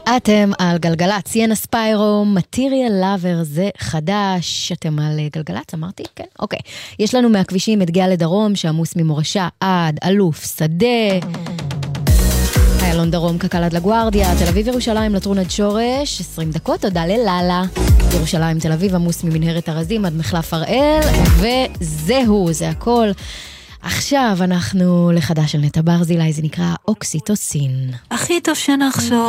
אתם על גלגלת, סיינה ספיירו, מטריאל לאבר, זה חדש. אתם על גלגלת, אמרתי? כן, אוקיי. יש לנו מהכבישים את גאה לדרום, שעמוס ממורשה עד אלוף שדה, איילון דרום קקל עד לגוארדיה, תל אביב ירושלים לטרון עד שורש, 20 דקות, תודה לללה. ירושלים תל אביב עמוס ממנהרת הרזים עד מחלף הראל, וזהו, זה הכל. עכשיו אנחנו לחדש של נטע ברזילי, זה נקרא אוקסיטוסין. הכי טוב שנחשוב